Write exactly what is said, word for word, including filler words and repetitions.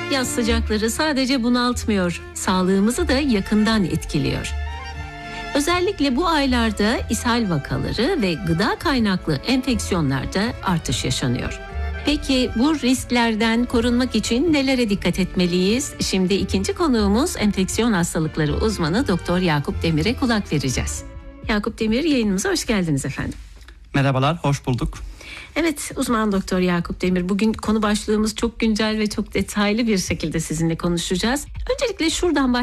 Yaz sıcakları sadece bunaltmıyor, sağlığımızı da yakından etkiliyor. Özellikle bu aylarda ishal vakaları ve gıda kaynaklı enfeksiyonlarda artış yaşanıyor. Peki bu risklerden korunmak için nelere dikkat etmeliyiz? Şimdi ikinci konuğumuz enfeksiyon hastalıkları uzmanı Doktor Yakup Demir'e kulak vereceğiz. Yakup Demir, yayınımıza hoş geldiniz efendim. Merhabalar, hoş bulduk. Evet, uzman Doktor Yakup Demir. Bugün konu başlığımız çok güncel ve çok detaylı bir şekilde sizinle konuşacağız. Öncelikle şuradan başlayalım.